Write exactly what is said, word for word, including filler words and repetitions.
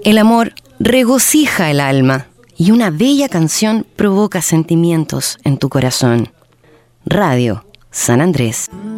El amor regocija el alma y una bella canción provoca sentimientos en tu corazón. Radio San Andrés.